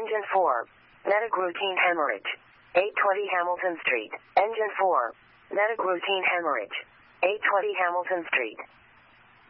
Engine 4. Medic routine hemorrhage. 820 Hamilton Street. Engine 4. Medic routine hemorrhage. 820 Hamilton Street.